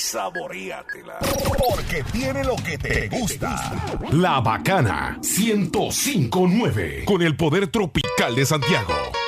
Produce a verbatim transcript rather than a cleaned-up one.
saboreatela. Porque tiene lo que te gusta. La Bacana ciento cinco punto nueve con el poder tropical de Santiago.